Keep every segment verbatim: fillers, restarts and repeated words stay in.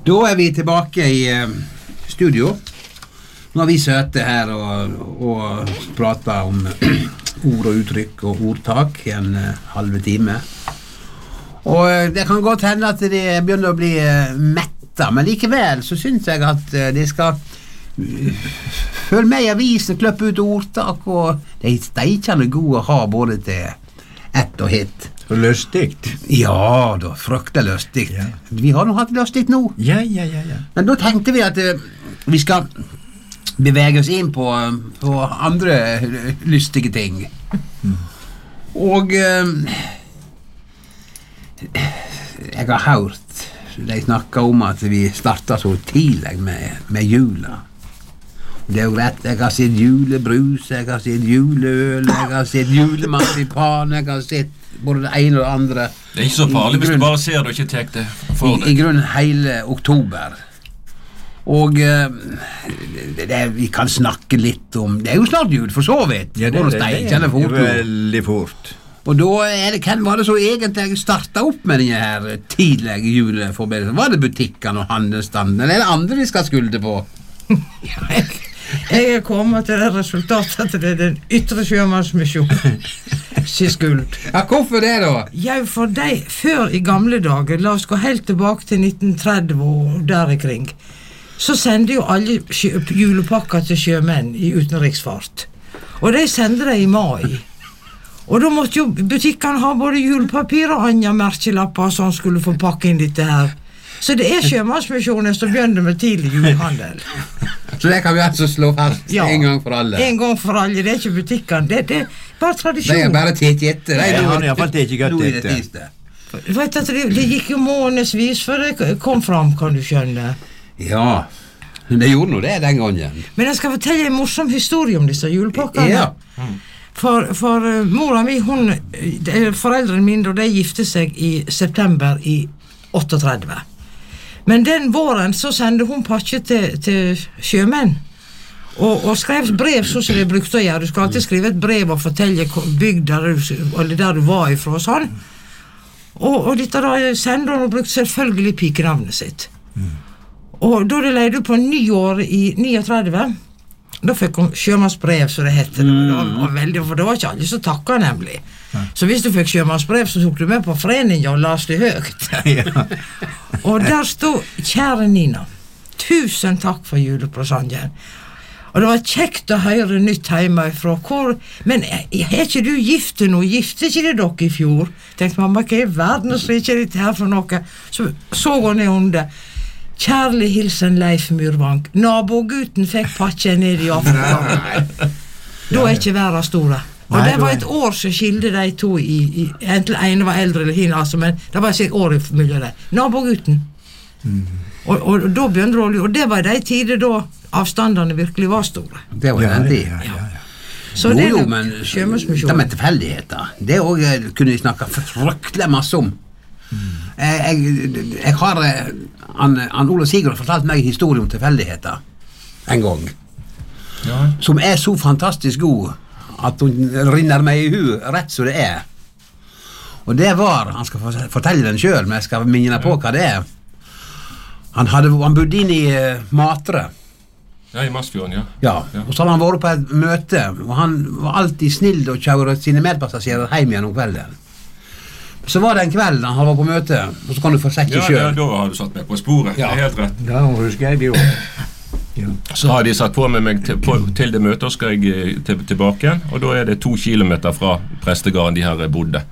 Da er vi tilbake i uh, studio. Nå har vi søte her og, og pratet om ord og uttrykk og ordtak i en uh, halve time. Og uh, det kan godt hende at det begynner å bli uh, metta, men likevel så synes jeg at uh, de skal uh, følge med i avisen, kløppe ut ordtak, og de steikene gode å ha både til ett og hit. Så løstigt. Ja, da, fryktelig løstigt. Ja. Vi har nå hatt løstigt nå. Ja, ja, ja, ja. Men da tenkte vi at uh, vi skal bevege oss inn på, på andre lystige ting. Mm. Og uh, jeg har hørt de snakker om at vi starter så tidlig med, med jula. Det er jo rett, jeg har sett julebrus, jeg har sett juleøl, jeg har sett julemarsipan, jeg har sett både det ene og det andre. Det er ikke så farlig hvis du bare ser det og ikke tek det for det. I, i grunnen hele oktober. Og uh, det, det, vi kan snakke litt om, det er jo snart jul for så vidt. Ja, det, det, det, det er fort, veldig fort. Og da er det, hvem var det så egentlig jeg startet opp med denne her tidlige juleforberedelsen? Var det butikkene og handelsstanden, eller er det andre vi skal skulde på? Ja, jeg, jeg er kommet til det resultatet at det er den ytre sjømannsmisjonen sin skuld. Ja, hvorfor det da? Ja, for de før i gamle dager, la oss gå helt tilbake til nitten tretti og der ikring, så sendte jo alle sjø, julepakker til sjømenn i utenriksfart. Og de sendte det i mai. Og da måtte jo butikkene ha både julepapir og andre merkelapper som skulle få pakke inn dette her. Så det er sjømannsmisjonen som begynner med tidlig julehandel. Så det kan vi altså slå fast ja, en gang for alle? En gang for alle, det er ikke butikkene, det, det er bare tradisjon. Det er bare tete etter. Ja, han har i hvert fall tete godt etter. Du vet at det, det gikk jo månedsvis før det kom fram, kan du skjønne. Ja, det gjorde noe det den gangen. Men jeg skal fortelle en morsom historie om disse julepakkene. Ja. For, for uh, mora mi, hun, foreldrene mine, og de gifte seg i september i trettioåtte. Men den våren så sendte hun pakke til, til sjømenn. Og, og skrev brev så som de brukte å gjøre. Du skal alltid skrive et brev og fortelle bygd der du, eller der du var ifra og sånn. Og, og dette da sendte hun og brukte selvfølgelig pikenavnet sitt. Mm. Og da det leide på nyår i trettiotre, da fikk hun sjømannsbrev, så det hette. Mm. Det var, var veldig, for det var ikke alle som takket nemlig. Ja. Så hvis du fikk sjømannsbrev, så tok du med på foreningen og las det høyt. Ja. Og der stod, kjære Nina, tusen takk for julepresangen. Og det var kjekt å høre nytt hjemme ifra. Hvor, men er ikke du gifte nå? Gifte ikke det dere i fjor? Tenkte mamma, hva er verden, så er ikke dette her for noe? Så så hun ned under. Kjærlig hilsen Leif Myrvang. Nabogutten fikk pakke ned i Afrika. Da er ikke verden store. Og det var et år som skilde de to i, i enten ene var eldre eller henne, altså, men det var et år i familie det. Nabogutten. Mm. Og, og, og da begynte det, og det var de tider da avstandene virkelig var store. Det var den tid. Ja, ja, ja. Så jo, det er jo, men det med tilfeldigheter, det også, kunne vi snakke fryktelig masse om. Mm. Jeg, jeg, jeg har han, han Ole Sigurd fortalt meg en historie om tilfeldigheter en gang, ja. Som er så fantastisk god at hun rinner meg i hu rett så det er. Og det var, han skal fortelle den selv, men jeg skal minne på hva det er. Han, hadde, han bodde inn i uh, Matre. Ja, i Masfjorden, ja. Ja. Ja. Og så hadde han vært på et møte, og han var alltid snill å kjøre sine medpassasjerer hjem igjen om kvelden. Så var det en kveld han var på møte, og så kan du få sette ja, selv. Ja, da har du satt meg på sporet, ja. Det er helt rett. Da husker jeg det jo. Ja. Så har de satt på med meg til, på, til det møtet, og skal jeg til, tilbake igjen, og da er det to kilometer fra prestegarden de her bodde.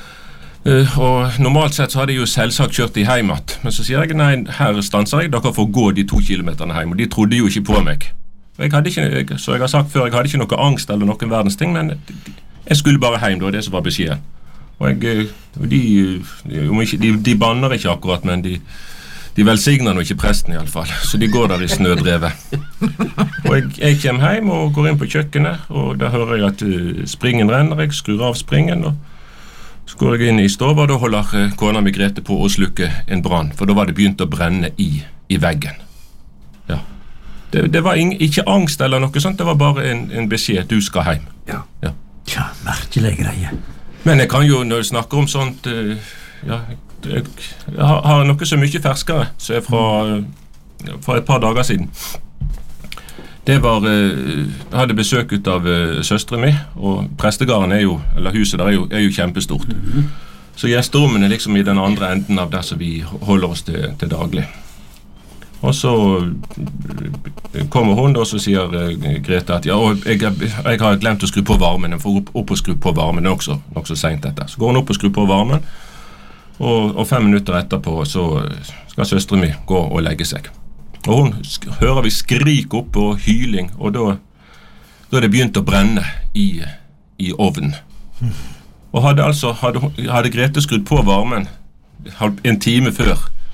Uh, og normalt sett så hadde jeg jo selvsagt kjørt de heimat, men så sier jeg, nei, her stanser jeg, dere får gå de to kilometerne hjem, og de trodde jo ikke på meg. Og jeg hadde ikke, jeg, så jeg har sagt før, jeg hadde ikke noe angst eller noen verdens ting, men jeg skulle bare hjem, det var det som var beskjeden. Og jeg, de, de, de, de banner ikke akkurat, men de, de velsigner nå ikke presten i alle fall, så de går der i snødrevet. Og jeg, jeg kommer hjem og går inn på kjøkkenet, og da hører jeg at springen renner, jeg skrur av springen, og så går jeg inn i stova, og da holder kona mi Grete på å slukke en brann, for da var det begynt å brenne i, i veggen. Ja. Det, det var ing, ikke angst eller noe sånt, det var bare en, en beskjed, du skal hjem. Ja, ja. ja merkelig greie. Men jeg kan jo, når jeg snakker om sånt, uh, ja, jeg har, har noe så mye ferskere, så er fra, fra et par dager siden. Det var, jeg hadde besøk ut av søstre mi, og prestegarden er jo, eller huset der er jo, er jo kjempestort. Mm-hmm. Så gjesterommen er liksom i den andre enden av der som vi holder oss til, til daglig. Og så kommer hun, og så sier Grete at ja, jeg, jeg har glemt å skru på varmen, jeg får opp, opp og skru på varmen, det er også, også sent dette. Så går hun opp og skru på varmen, og, og fem minutter etterpå så skal søstre mi gå og legge seg. Og hun hører vi skrik opp og hyling, og da, da er det begynt å brenne i, i ovnen. Og hadde altså, hadde, hadde Grete skrudd på varmen en time før,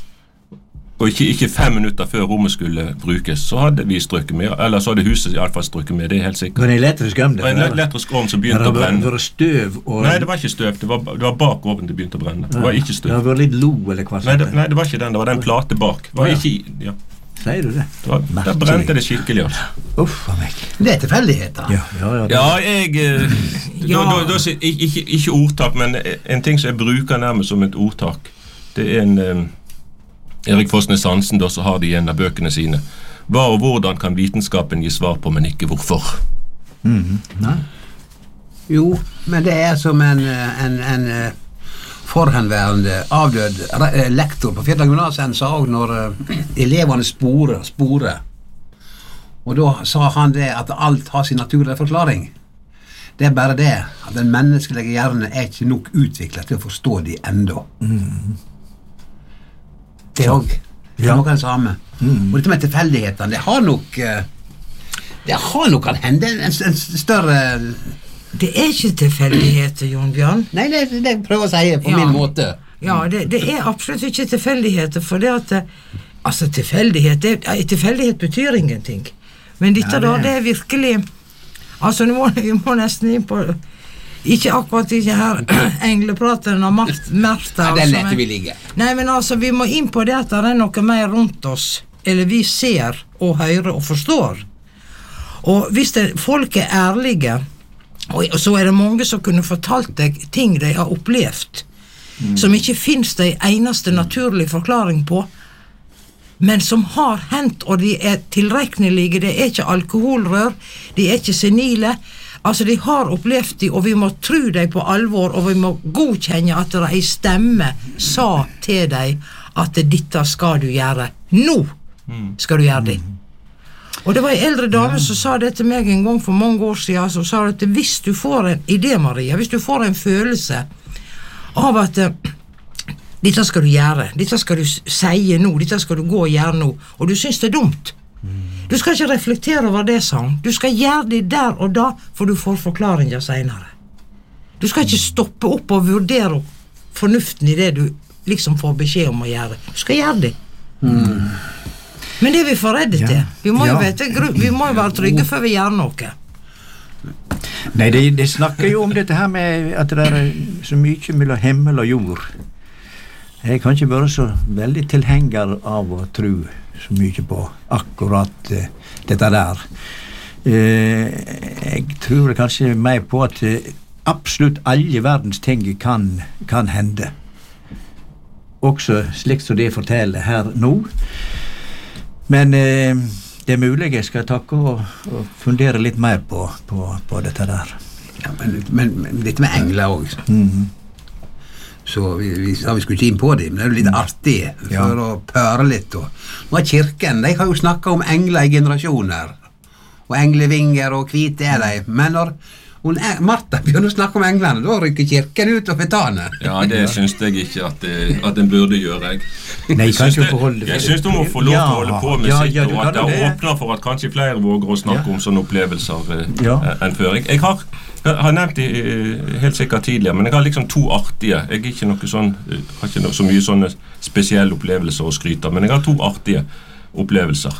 og ikke, ikke fem minutter før rommet skulle brukes, så hadde vi strøkket med, eller så hadde huset i alle fall strøkket med, det er helt sikkert. Var det en elektrisk ovn? Det var en elektrisk ovn som begynte å brenne. Var det støv? Og... Nei, det var ikke støv, det var, det var bak ovnen det begynte å brenne. Det var ikke støv. Det var litt lo, eller hva? Nei det, nei, det var ikke den, det var den plate bak. Det var ikke, ja. Sier du det? det var, der brente det skikkelig, altså. Uff, av meg. Det er tilfeldigheter. Ja, ja, ja. Ja, jeg... ja. Da, da, da, ikke, ikke ordtak, men en ting som jeg bruker nærmest som et ordtak, det er en... Um, Erik Fossnes Hansen da, så har de en av bøkene sine. Hva og hvordan kan vitenskapen gi svar på, men ikke hvorfor? Mm-hmm. Nei. Jo, men det er som en, en, en forhenværende avdød lektor på Fjellhaug gymnasium sa også når eleverne sporer, sporer. Og da sa han det at alt har sin naturlige forklaring. Det er bare det at den menneskelige hjernen er ikke nok utviklet til å forstå de enda. Mm. Det er også, det er ja. Noe av det samme. Mm. Og dette med tilfeldighetene, det har nok det har nok kan hende en, en større... Det er ikke tilfeldigheter, Jon Bjørn. Nei, det, det prøver å si på ja. Min måte. Ja, det, det er absolutt ikke tilfeldigheter, for det at altså tilfeldighet, det, tilfeldighet betyr ingenting. Men dette ja, det... da, det er virkelig altså, nå må, vi må nesten inn på ikke akkurat ikke her engleprateren av Märtha. Nei, det lette vi ligge. Nei, men altså, vi må inn på det at det er noe mer rundt oss, eller vi ser og hører og forstår. Og hvis det, folk er ærlige, og så er det mange som kunne fortalt deg ting de har opplevd, mm. som ikke finnes det eneste naturlige forklaring på, men som har hendt, og de er tilreknelige, det er ikke alkoholrør, de er ikke senile. Altså, de har opplevd det, og vi må tro dem på alvor, og vi må godkjenne at det en stemme sa til dem at dette skal du gjøre. Nå skal du gjøre det. Og det var en eldre dame som sa det til meg en gang for mange år siden, så sa det at hvis du får en idé, Maria, hvis du får en følelse av at dette skal du gjøre, dette skal du si nå, dette skal du gå og gjøre nå, og du synes det er dumt, du skal ikke reflektere over det, sånn. Du skal gjøre det der og da, for du får forklaringer senere. Du skal ikke stoppe opp og vurdere fornuften i det du liksom får beskjed om å gjøre. Du skal gjøre det. Mm. Men det er vi for redde ja. Til. Vi må, ja. jo vite, vi må jo være trygge før vi gjør noe. Nei, de, de snakker jo om dette her med at det er så mye mellom himmel og jord. Jeg kan ikke være så veldig tilhenger av å tro så mye på akkurat uh, dette der. Uh, jeg tror kanskje mer på at uh, absolutt alle verdens ting kan, kan hende. Også slik som det forteller her nå. Men uh, det er mulig jeg skal takke og, og fundere litt mer på, på, på dette der. Ja, men, men, men dette med engler også. Mhm. Så vi, vi sa vi skulle ikke inn på det, men det er jo litt artig for ja. Å pøre litt. Og, nå er kirken, de har jo snakket om engler i generasjoner, og englevinger og hvite er de, men når hun er, Märtha begynner å snakke om englene, da rykker kirken ut og fetane. Ja, det synes jeg ikke at, at den burde gjøre. Jeg, Nei, jeg synes, det, jeg synes du må få lov til å holde på med ja, sitt, ja, og at det, det åpner for at kanskje flere våger å snakke ja. Om sånne opplevelser ja. Enn før. Jeg, jeg har Jeg har nevnt det helt sikkert tidligere, men jeg har liksom to artige. Jeg er ikke noe sånn, har ikke noe, så mye sånne spesielle opplevelser å skryte, men jeg har to artige opplevelser.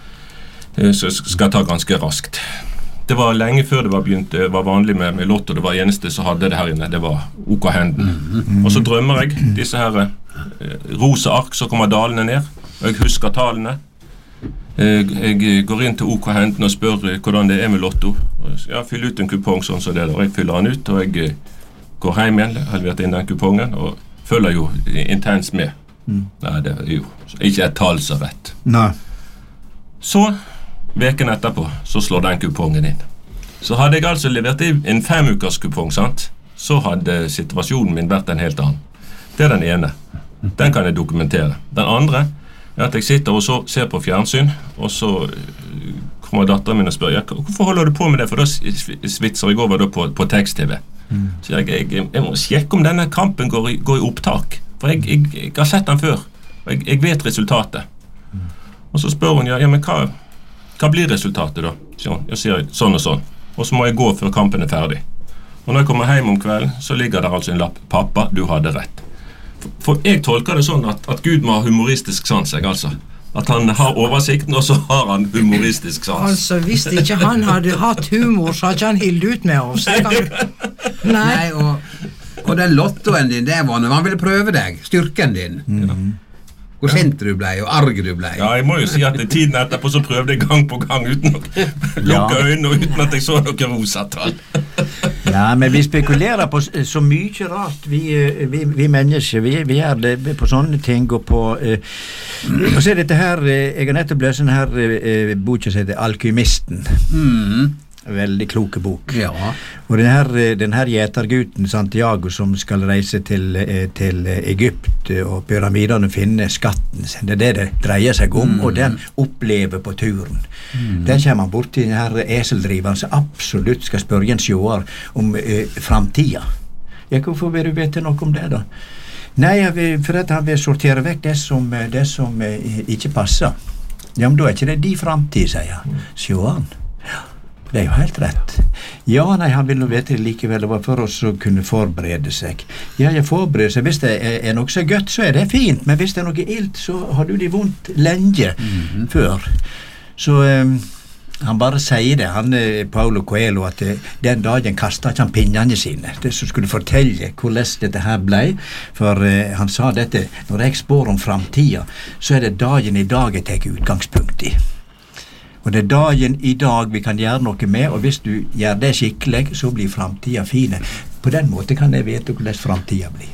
Så jeg skal ta ganske raskt. Det var lenge før det var begynt, det var vanlig med, med lotto, det var eneste som hadde det her inne, det var OK Henden. Og så drømmer jeg disse her eh, rosa ark som kommer dalene ned, og jeg husker talene. Jeg, jeg går inn til OK Henden og spør hvordan det er med lotto. Jeg fyller ut en kupong sånn som det der, og jeg fyller den ut, og jeg går hjem igjen, har levert inn den kupongen, og følger jo intenst med. Mm. Nei, det er jo ikke et tall så rett. Nei. Så, veken etterpå, så slår den kupongen inn. Så hadde jeg altså levert en femukers kupong, sant? Så hadde situasjonen min vært en helt annen. Det er den ene. Den kan jeg dokumentere. Den andre er at jeg sitter og så ser på fjernsyn, og så kommer datteren min og spør, ja, hvorfor holder du på med det? For da svitser jeg over da på, på tekst-tv. Mm. Så jeg, jeg, jeg må sjekke om denne kampen går i, går i opptak. For jeg, jeg, jeg har sett den før, og jeg, jeg vet resultatet. Mm. Og så spør hun, ja, ja men hva, hva blir resultatet da? Så jeg sier sånn og sånn. Og så må jeg gå før kampen er ferdig. Og når jeg kommer hjem om kvelden, så ligger der altså en lapp. Pappa, du hadde rett. For, for jeg tolker det sånn at, at Gud må ha humoristisk sans, jeg altså. At han har oversikten, og så har han humoristisk sans. Altså, hvis ikke han hadde hatt humor, så hadde ikke han hildt ut med oss. Kan... Nei. Nei, og, og den lottoen din, det var når han ville prøve deg, styrken din. Mm. Hvor sint du ble, og arg du ble. Ja, jeg må jo si at tiden etterpå så prøvde jeg gang på gang uten å lukke øynene og uten at jeg så noe rosatall. Ja, men vi spekulerer på så mye rart, vi, vi, vi mennesker, vi, vi er det på sånne ting, og på, uh, og så er dette her, jeg har nettopp løst denne her uh, boka som heter Alkymisten. Mhm. Veldig kloke bok. Ja. Og den her, den her gjeterguten Santiago som skal reise til, til Egypt og pyramidene finne skatten sin, det er det det dreier seg om, mm. og den opplever på turen. Mm. Den kommer han bort til den her eseldriveren som absolutt skal spørre en sjåer om eh, framtida. Ja, hvorfor vil du vite noe om det da? Nei, vil, for at han vil sortere vekk det som, det som eh, ikke passer. Ja, men da er ikke det de framtid, sier han. Sjåeren. Ja. Det er jo helt rett. Ja, nei, han vil nå vite det likevel, det var for oss å kunne forberede seg. Ja, jeg forbereder seg. Hvis det er, er noe så gøtt, så er det fint, men hvis det er noe ilt, så har du det vondt lenge mm-hmm. før. Så um, han bare sier det, han, Paulo Coelho, at uh, den dagen kastet ikke han pinnene sine, det som skulle fortelle hvordan dette her ble, for uh, han sa dette, når jeg spår om framtida, så er det dagen i dag jeg tar utgangspunkt i. Og det er dagen i dag vi kan gjøre noe med, og hvis du gjør det skikkelig, så blir framtida fine. På den måten kan jeg vite hvordan framtida blir.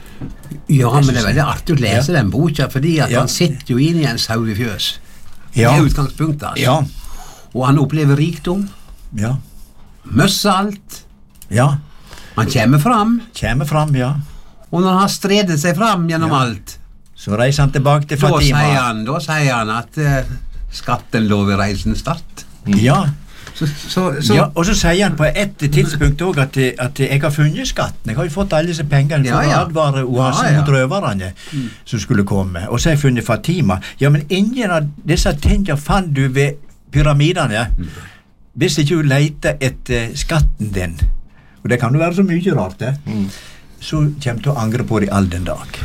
Ja, men det er veldig artig å lese ja. den boka, fordi at ja. han sitter jo inne i en sauefjøs. Ja. Det er utgangspunktet, altså. Ja. Og han opplever rikdom. Ja. Møsse alt. Ja. Han kommer fram. Kommer fram, ja. Og når han har stredet seg fram gjennom ja. alt, så reiser han tilbake til Fatima. Da sier han, da sier han at... Uh, skatten lover reisen start. Mm. Ja. Så, så, så. Ja. Og så sier han på et tidspunkt også at, at jeg har funnet skatten. Jeg har jo fått alle disse pengene for ja, ja. å advare oasen ja, ja. mot røverne mm. som skulle komme. Og så har jeg funnet Fatima. Ja, men ingen av disse tingene fant du ved pyramidene. Mm. Hvis ikke du leter etter skatten din, og det kan jo være så mye rart, det, mm. så kommer du til å angre på det i all den dag.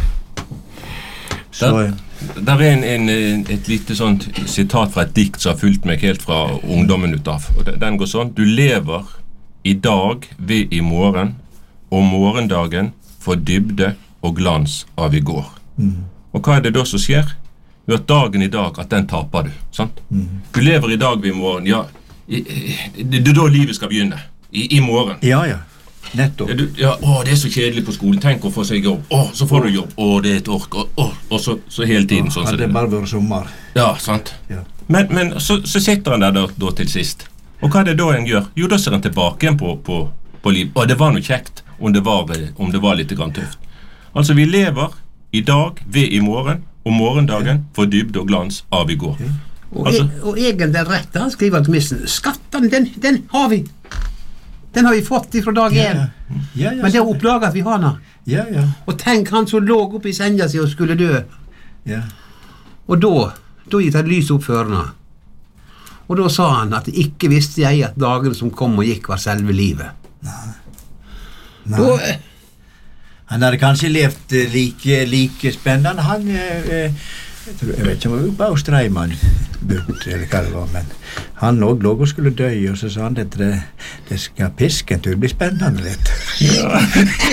Så... Der, der er en, en, et lite sånt sitat fra et dikt som har fulgt meg helt fra ungdommen ut av. Og den går sånn: Du lever i dag ved i morgen, og morgendagen får dybde og glans av i går. Mm. Og hva er det da som skjer? Jo, at dagen i dag, at den taper du. Sant? Mm. Du lever i dag ved i morgen. Ja, i, i, det er da livet skal begynne. I, i morgen. Ja, ja. Nettopp. Ja, du, ja, å, det er så kjedelig på skolen. Tenk å få seg jobb. Å, så får du jobb. Å, det er et ork. Å, å, og så, så hele tiden. Sånn, ja, det er bare vært sommer. Ja, sant. Ja. Men, men så, så sitter han der da, da til sist. Og hva er det da han gjør? Jo, da ser han tilbake igjen på, på, på liv. Og det var noe kjekt om det var, om det var litt grann tøft. Altså, vi lever i dag ved i morgen, og morgendagen får dybde og glans av i går. Okay. Og, altså, e og egentlig rett, han skriver alkymisten, skatten, den, den har vi. Den har vi fått fra dag én. Ja, ja. Ja, ja, men det er opplaget at vi har den. Ja, ja. Og tenk han som lå oppe i senga si og skulle dø. Ja. Og da, da gikk det lys opp for henne. Og da sa han at ikke visste jeg at dagen som kom og gikk var selve livet. Nei. Nei. Da, han hadde kanskje levd like, like spennende. Han... Eh, Jeg, tror, jeg vet ikke om det var bare Streimann bort, eller hva det var, men han lå, lå og skulle dø, og så sa han at det, det skal pisken til å bli spennende litt. Ja.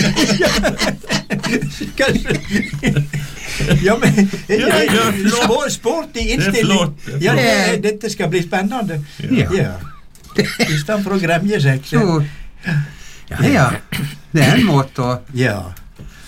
Ja, men ja, ja, sport, sport i innstilling. Ja, det, dette skal bli spennende. Ja. Ja. I stedet for å gremje seg. Så, ja, ja. Det er en måte å... Ja.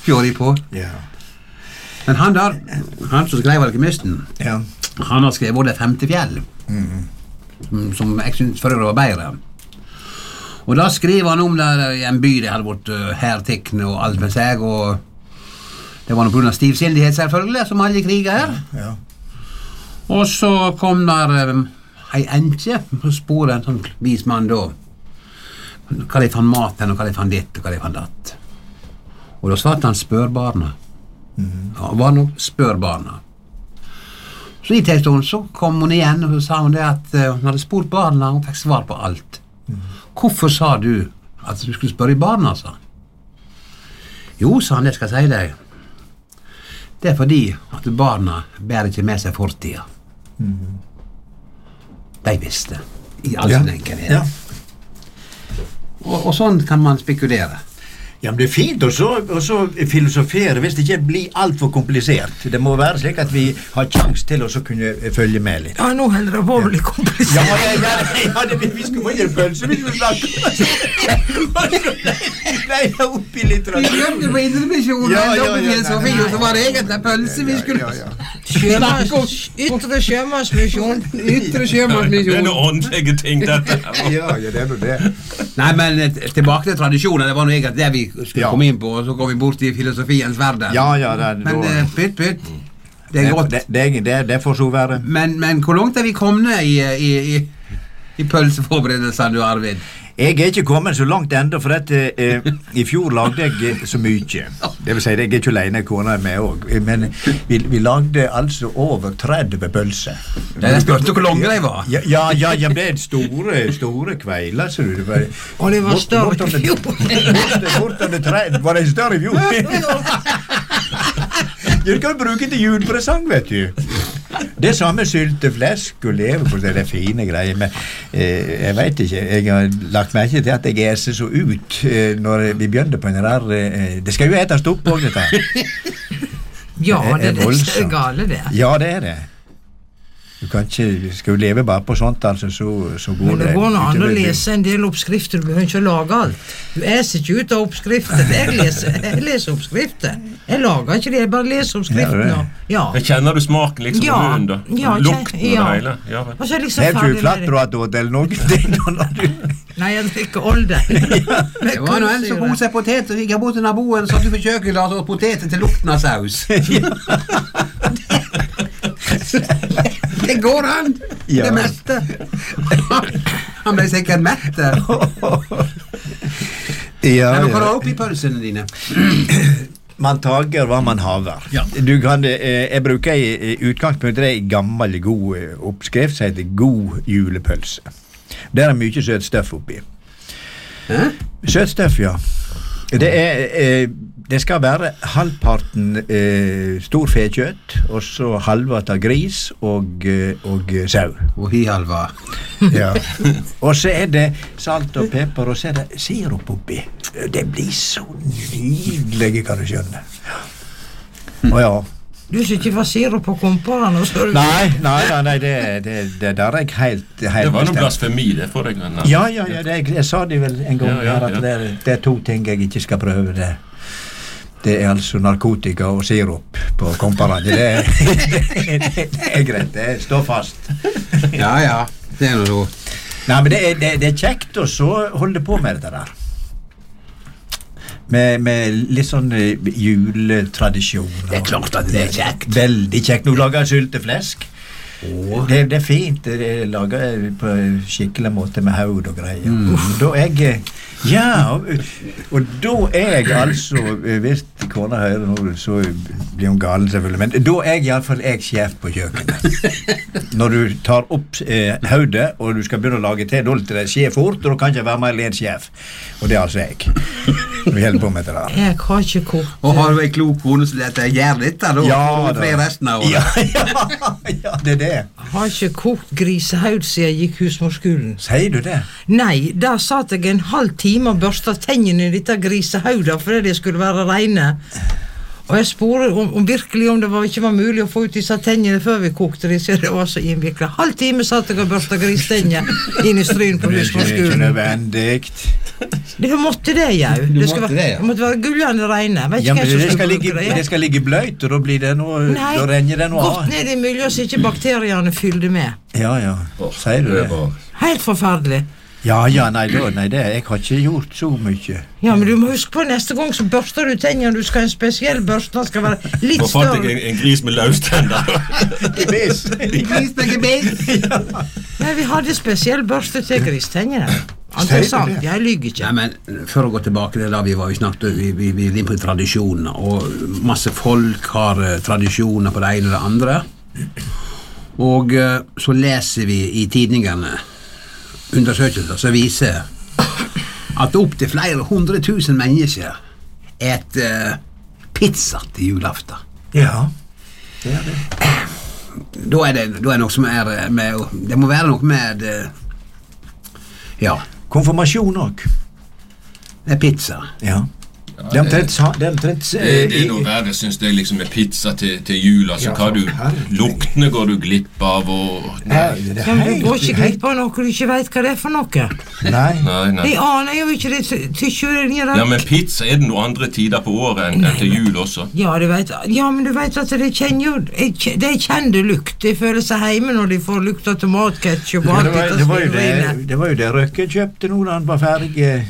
fjord på. Ja. Men han der, han som skrev Alkymisten, Ja. han har skrevet Det femte fjell, Mm. som, som jeg synes for øvrig var bedre. Og da skriver han om der i en by det hadde vært uh, hertikne og alt med seg, og det var noe på grunn av stivsindighet selvfølgelig, som alle kriger her. Ja. Og så kom der um, ei enkje på sporet, en sånn vis mann da. Hva de fann maten, og hva de fann ditt, og hva de fann datt. Og da svarte han spør barna. Mm. Ja, var nok spør barna. Så i teksten så kom hun igjen, og så sa hun det at uh, hun hadde spurt barna, og hun fikk svar på alt. Mm. Hvorfor sa du at du skulle spørre barna, sa han? Jo, sa han, det skal jeg si deg. Det er fordi at barna bærer ikke med seg fortida. Mm. De visste, i all Ja. sin enkelhet. Ja. Og, og sånn kan man spekulere. Ja, men det er fint å så, å så filosofere hvis det ikke blir alt for komplisert. Det må være slik at vi har kjans til å så kunne følge med litt. Ja, nå holder det på å bli komplisert. Ja, ja, ja, ja det, vi skulle få gjøre pølse, vi skulle snakke. Nei, jeg er oppi litt. Vi glemte på Indremisjonen, Ja, ja, oppe i ja, Filosofi, nei, og så var det egentlig pølse vi skulle Ja, ja, ja. Sjømanns, ytre sjømannsmisjon. Ytre Det er sjømannsmisjon. noe åndelige ting, dette. Ja, ja, det er noe det. Nei, men eh, tilbake til tradisjonen, det var noe egentlig det vi skulle Ja. komme inn på, og så går vi bort i filosofiens verden. Ja, ja, det er Men eh, pytt, pytt. Det er godt. Det, det, det, det får så være. Men, men hvor langt er vi kommet i, i, i, i pølseforberedelsene, du, Arvid? Jeg er ikke kommet så langt enda, for at eh, i fjor lagde jeg eh, så mye. Det vil si, jeg er ikke alene, kona er med også. Men vi, vi lagde altså over tretti pølser. Det er spørsmål hvor lange de var. Ja, ja, ja, ja, det er store, store kveiler, ser du. Det var, Og det var bort- større bortom det- i fjor. bortom- bortom det tre- Var det større i fjor? Du kan bruke til julepresang, vet du. Det samme sylteflesk og leverpostei, det er fine greier, men eh, jeg vet ikke, jeg har lagt merke til at jeg eser så ut eh, når vi begynner på den der, eh, det skal jo etes opp på dette. Ja, Det er det, det er voldsomt. gale det. Ja, det er det. Du kan ikke, skal jo leve bare på sånt, altså, så, så går Men det går an å utover- lese en del oppskrifter, du behøver ikke å lage alt. Du eser ikke ut av oppskrifter, jeg leser, jeg leser oppskrifter. Jeg lager ikke det, jeg bare leser oppskriften. Ja, det. og- Ja. Jeg kjenner du smaken liksom Ja, i munnen, da? ja, Lukten ja. og det hele. Ja, vel. Og så er jeg liksom Er du ferdig med det. flatbrød eller noe? Det er noe når du... Nei, jeg drikker Olde. Det var noe en som god seg potet, og gikk jeg bort til naboen, satt du for kjøkken, la oss poteter til lukten av saus. Det går an, Ja. det meste. Han ble sikkert mette. Ja, Men hva er ja. oppi pølsene dine? Man tager hva man haver. Ja. Du kan, eh, jeg bruker i, i utgangspunktet en gammel, god eh, oppskrift som heter god julepølse. Der er mye søtstøff oppi. Hæ? Søtstøff, ja. Det, er, eh, det skal være halvparten eh, stor fekjøtt, og så halvparten av gris og, eh, og eh, sau. Og hihalva. Ja. Og så er det salt og pepper, og så er det sirup oppi. Det blir så nydelig, kan du skjønne. Å ja. Du som ikke var sirup på komperne, og så er du... Nei, nei, nei, nei det, det, det der er jeg helt, helt Det var noe bestemt. blasfemi, det for deg. Grann. Ja, ja, ja, det, jeg, jeg sa det vel en gang Ja, ja, her, at ja. det, er- det er to ting jeg ikke skal prøve. Det, det er altså narkotika og sirup på komparene. Det, er- det, det er greit, det står fast. Ja, ja, det er noe så. Nei, men det er, det, det er kjekt å så holde på med det der. Med, med litt sånn eh, juletradisjon. Det er klart at det er kjekt. Veldig kjekt. Nå lager jeg sylteflesk. Det, det er fint. Det er laget på skikkelig måte med haud og greier. Da er jeg Ja, og, og da er jeg altså hvis kona hører nå, så blir hun galen selvfølgelig, men da er jeg i alle fall jeg sjef på kjøkkenet. Når du tar opp eh, hodet og du skal begynne å lage til, da skjer fort, og da kan ikke være mer enn sjef. Og det er altså jeg. Vi holder på med det der. Jeg har ikke kokt. Og har du en klok kone som dette gjør dette, da Ja, får du da. flere resten av året. Ja, ja, ja, det er det. Jeg har ikke kokt grisehaud siden jeg gikk husmorskolen. Sier du det? Nei, der satt jeg en halv time og børsta tennene i dette grisehauda fordi de skulle være reine. Og jeg sporer om, om virkelig om det var, ikke var mulig å få ut disse tennene før vi kokte de, så det var så innviklet. Halv time satt jeg og børsta gristenner inn i stryn på husmorskolen. Det er ikke nødvendig. Det måtte det, jau. Du Det, måtte være, det, ja. det måtte være gullende reine. Vet Ja, ikke men hvem som det skal, skulle ligge, bruke det. det skal ligge bløyt, og da blir det noe, Nei, da renner det noe godt av. ned i miljøet så ikke bakteriene fyllde med. Ja, ja. Sier du det? Helt forferdelig. Ja, ja, nei, da, nei, det, jeg har ikke gjort så mye. Ja, men du må huske på neste gang så børster du tennene. Du skal ha en spesiell børste, den skal være litt Nå fant jeg større. en, en gris med løstenner. Gebiss. Gris med gebiss. Nei, vi hadde spesiell børste til gristennene. Sier Det er du sant, det? jeg lyger ikke. Ja, men for å gå tilbake til da vi var, vi snakket, vi, vi, vi er inne på tradisjoner, og masse folk har uh, tradisjoner på det ene og det andre. Og uh, så leser vi i tidningene undersøkelser som viser at opp til flere hundre tusen mennesker et uh, pizza til julaften. Ja, det er det. Da er det, da er noe som er uh, med, det må være noe med uh, ja, Konfirmasjon også. det er pizza. Ja. Det er omtrent sa- det er omtrent Det, eh, det er noe verre, synes jeg, liksom med pizza til, til jul. Altså, Ja, hva du, herregud. luktene går du glipp av, og Nei, det er Ja, men du går helt- ikke glipp av noe du ikke vet hva det er for noe. Nei. Nei, nei. De aner jo ikke det til- til kjøringen. Ja, men pizza er det noen andre tider på året enn enn til jul også. Ja, du vet, ja, men du vet at det kjenner jo Det kjenner lukt. De føler seg hjemme når de får lukt av tomatketchup og Ja, alt det, var, dette det, var jo det, svineriet. det var jo det Røkke kjøpte nå da han var ferdig. eh,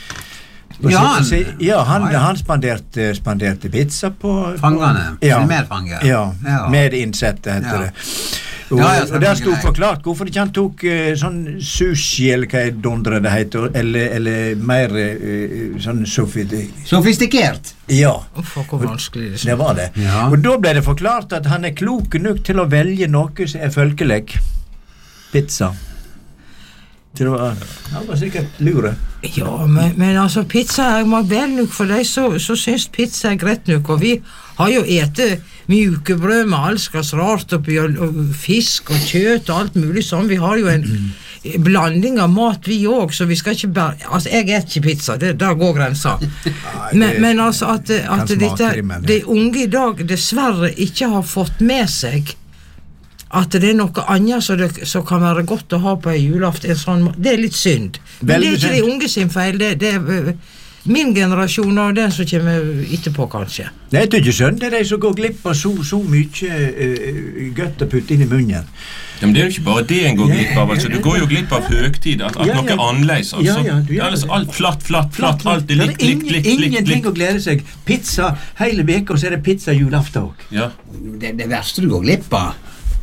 på Ja, sitt- han- si- ja, han, Ja, ja. han spanderte, spanderte pizza på Fangene, Ja. filmerfanger. Ja, Ja. med innsette heter Ja. det. Og, Ja, ja, og der sto selvfølgelig. forklart hvorfor ikke han tok eh, sånn sushi, eller hva dondre det heter, eller, eller mer eh, sånn sofidi. Sofistikert. Ja, Uff, hvor vanskelig det det er. var det. Ja. Og da ble det forklart at han er klok nok til å velge noe som er folkelig. Pizza. Så det var, han var sikkert lure. Ja, men, men altså, pizza er må vel nok for deg, så, så syns pizza er greit nok. Og vi har jo ete mjuke brød med alskens rart oppi, og, og fisk og kjøtt og alt mulig sånn. Vi har jo en blanding av mat, vi òg, så vi skal ikke bare Altså, jeg et ikke pizza, det, der går grensa. Men, men altså at, at kan smake dette, det, men- de unge i dag dessverre ikke har fått med seg at det er noe annet som, det, som kan være godt å ha på en julaften. En sånn, det er litt synd. Men Veldig det er ikke synd. de unge sin feil. Det, det er øh, min generasjon og den som kommer etterpå, kanskje. Nei, jeg tror ikke sønn, det er de som går glipp av så, så mye uh, godt å putte inn i munnen. Ja, men det er jo ikke bare det en går glipp av. Altså. Du går jo glipp av høgtid, at, at Ja, ja. noe er annerledes. Altså. Ja, ja, du gjør Det er altså det. alt flatt, flatt, flatt. Alt er Det likt, likt, likt, likt, ingenting likt. å glede seg. Pizza hele veka, og så er det pizza julaften òg. Ja. Det, det verste du går glipp av,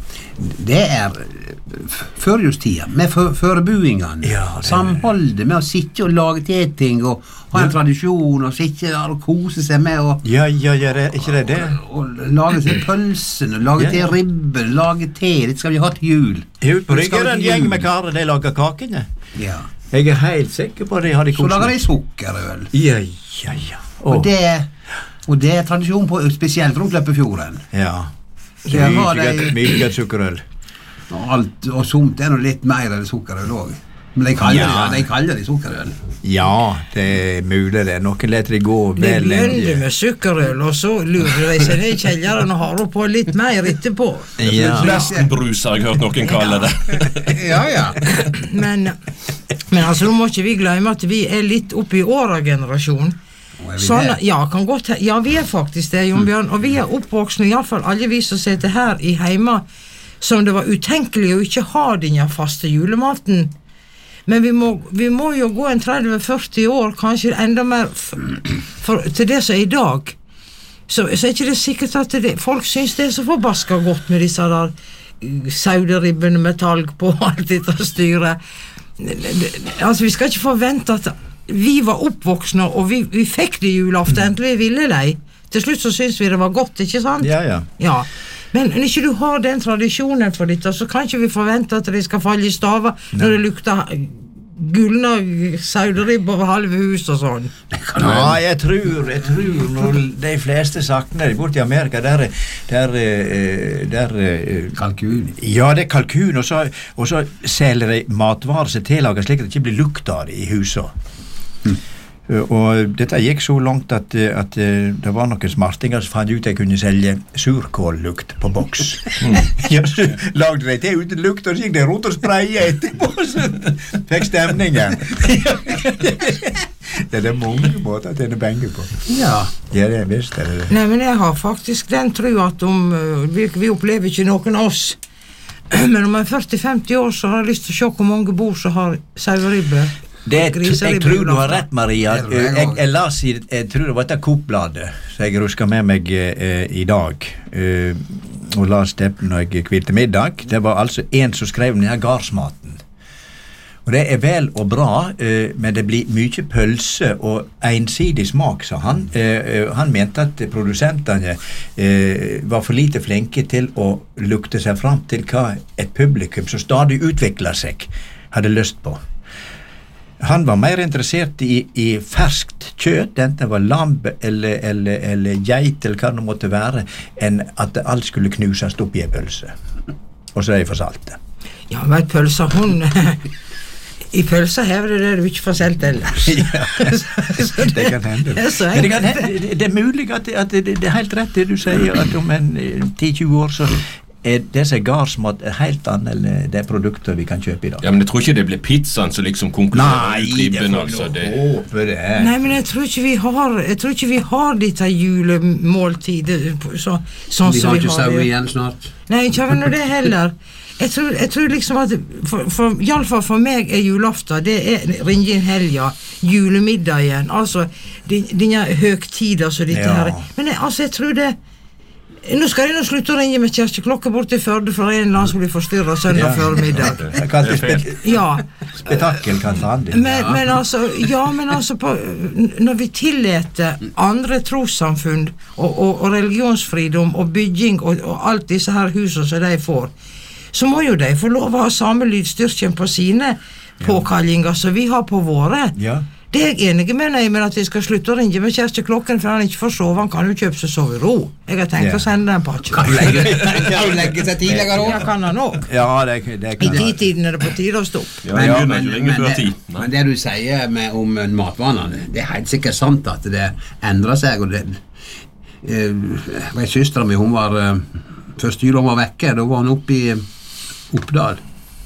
det er f- førjulstida, med for, forberedelsene. Ja, det- Samholdet med å sitte og lage til ting og ha en tradisjon og sitte der og kose seg med å Ja, ja, ja, det, ikke det det? og lage til pølsene, lage Ja, til ja. ribben, lage te. Det skal vi ha til jul. Ute på Det skal Rygge er det en vi til gjeng jul. med karer, de lager kakene. Ja. Jeg er helt sikker på at de har de Så lager de koselig. sukkerøl. Ja, ja, ja. Og Å, det, og det er tradisjon på, spesielt rundt Løppefjorden. ja. Så jeg har Mye godt- de, mye godt sukkerøl. og alt, og somt er noe litt mer enn sukkerøl òg. Men de kaller, Ja. det, de kaller det sukkerøl. Ja, det er mulig det. Noen lar det gå De vel begynner lenge. med sukkerøl, og så lurer de seg ned i kjelleren og har på litt mer etterpå. Ja. Nestenbrus har jeg hørt noen kalle det. Ja, ja. Men, men altså, nå må ikke vi glemme at vi er litt oppe i åra-generasjon. Og er vi Sånn, det? ja, kan godt, he- ja, vi er faktisk det, Jon Bjørn. Og vi er oppvoksne, iallfall alle vi som sitter her i heima, som det var utenkelig å ikke ha denne faste julematen. Men vi må, vi må jo gå en tretti til førti år, kanskje enda mer, f- for, til det som er i dag. Så, så er ikke det sikkert at det, folk syns det er så forbaska godt med disse der uh, sauderibbene med talg på og alt dette styret. Altså, vi skal ikke forvente at vi var oppvoksne, og vi, vi fikk det julaften, enten vi ville eller ei. Til slutt så syns vi det var godt, ikke sant? Ja, ja. Ja. Men når ikke du har den tradisjonen for dette, så kan ikke vi forvente at de skal falle i staver når det lukter gulna sauderibbe over halve hus og sånn. Ja, jeg tror, jeg tror når de fleste sakene borte i Amerika, der, er- der, eh, der eh, Kalkun. Ja, det er kalkun, og så, og så selger de matvarer som tillager slik at det ikke blir lukt av det i huset. Og dette gikk så langt at, at det var noen smartinger som fant ut at jeg kunne selge surkållukt på boks. Mm. Ja, så lagde de til uten lukt, og så gikk de rundt og sprayet etterpå, så fikk stemningen. Det er det mange måter å tjene penger på. Ja. Ja, det er visst. Det er det. Nei, men jeg har faktisk den tro at om, vi, vi opplever ikke noen av oss, men om jeg er førti til femti år, så har jeg lyst til å se hvor mange bor som har saueribbe. Det, jeg tror du har rett, Maria. Jeg, jeg, jeg las i, jeg tror det var et Coop-bladet, så jeg rusker med meg eh, i dag, eh, og las det når jeg kvilte middag. Det var altså en som skrev denne garsmaten. Og det er vel og bra, eh, men det blir mye pølse og ensidig smak, sa han. Eh, han mente at produsentene eh, var for lite flinke til å lukte seg fram til hva et publikum som stadig utvikler seg, hadde lyst på. Han var mer interessert i, i ferskt kjøtt, enten det var lamb eller, eller, eller geit, eller hva det måtte være, enn at alt skulle knuses opp i en pølse. Og så er det for salte. Ja, men pølsa, hun... I pølsa hever det det du ikke får selv ellers. Ja, så det, det kan hende. Det er, så det, kan hende. Det, det er mulig at, det, at det, det er helt rett det du sier, at om en ti til tjue år så er det som er garsmat helt annet enn det produkter vi kan kjøpe i dag. Ja, men jeg tror ikke det blir pizzaen som liksom konkluderer ut ribben, altså. Det. Det. Nei, men jeg tror ikke vi har, jeg tror ikke vi har dette julemåltid så, sånn vi som har vi ikke har sau det. igjen snart. Nei, ikke har vi noe det heller. Jeg tror, jeg tror liksom at for, for, i alle fall for meg er julaften, det er ringe inn helga, julemiddagen, altså denne høgtida så dette ja. her. Men jeg, altså jeg tror det nå skal jeg nå slutte å ringe med kjerkeklokker bort til Førde for en eller annen som blir forstyrret søndag ja. Før middag. Jeg kalte det spet ja. Spetakkel, kalte han det. Men, ja. men altså, ja, men altså på, når vi tilleter andre trossamfunn og, og, og religionsfridom og bygging og, og alt disse her husene som de får, så må jo de få lov å ha samme lydstyrken på sine påkallinger som vi har på våre. Ja. Det er jeg enig med deg, men at vi skal slutte å ringe med kjerkeklokken for han ikke får sove, han kan jo kjøpe seg sove i ro. Jeg har tenkt yeah. å sende den pakken. Kan legge, kan legge seg tidligere også? Ja, kan han også. Ja, det, det kan I tiden er det på tide å stå. Ja, men, ja, men, men, men, det, men det du sier med, om matvanene, det er helt sikkert sant at det endrer seg, og det uh, min søster mi, hun var uh, første jul hun var vekke, da var hun oppe i Oppdal.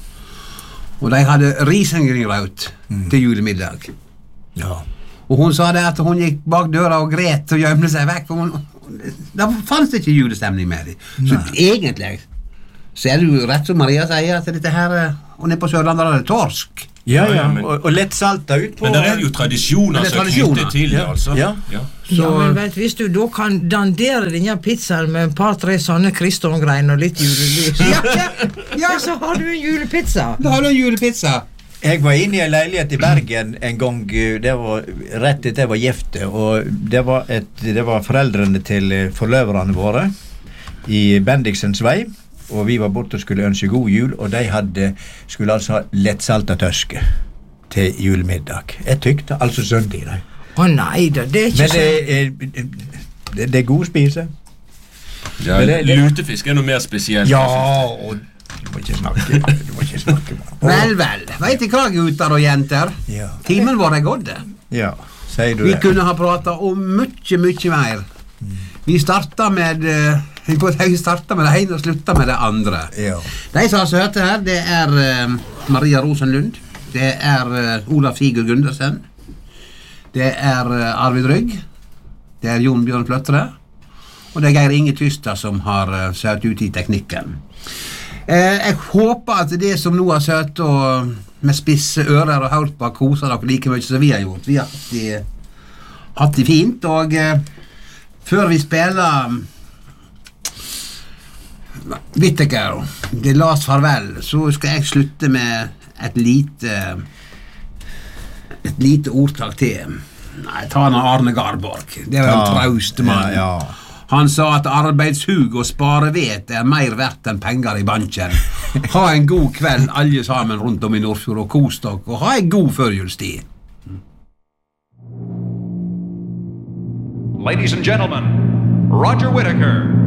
Og de hadde risengrynsgrøt mm. til julemiddag. Ja. Og hun sa det at hun gikk bak døra og gret og gjemte seg vekk, for hun, da fanns det ikke julestemning med dem. Så egentlig så er det jo rett som Maria sier, at dette her, og nede på Sørlandet er det torsk. Ja, ja, men, og, og lett salta ut på. Men det er jo tradisjoner som knyttet til det, altså. Ja, ja. Så, ja, men vet, hvis du da kan dandere denne pizzaen med en par-tre sånne kristongrein og litt julelys, ja, ja, ja, så har du en julepizza. Da har du en julepizza. Jeg var inne i en leilighet i Bergen en gang, det var rett etter jeg var gift, og det var, et, det var foreldrene til forløverne våre i Bendiksens vei, og vi var borte og skulle ønske god jul, og de hadde, skulle altså ha lettsalta tøske til julemiddag. Jeg tykte altså søndag i det. Å nei da, det er ikke Men det er, det, det er god spise. Ja, det, det, lutefisk er noe mer spesielt. Ja, og du må ikke snakke, du må ikke snakke. Vel, vel, vet du hva, gutter og jenter? Ja. Timen vår er gått. Ja, sier du vi det. Vi kunne ha pratet om mye, mye mer. Mm. Vi startet med... Vi startet med det ene og sluttet med det andre. Ja. De som har søte her, det er uh, Maria Rosenlund, det er uh, Olaf Sigurd Gundersen, det er uh, Arvid Rygg, det er Jon Bjørn Pløtre, og det er Geir Inge Tyster som har uh, søt ut i teknikken. Uh, jeg håper at det som nå har søt og med spisse ører og hørt på koser dere like mye som vi har gjort. Vi har hatt det, hatt det fint, og uh, før vi spiller... Whittaker, det las farvel, så skal jeg slutte med et lite et lite ordtak til. Nei, ta han Arne Garborg. Det var ja, en trauste mann. Ja, ja. Han sa at arbeidshug og sparevet er mer verdt enn penger i banken. Ha en god kveld alle sammen rundt om i Nordfjord, og kos dere, og ha en god førjulstid. Ladies and gentlemen, Roger Whittaker.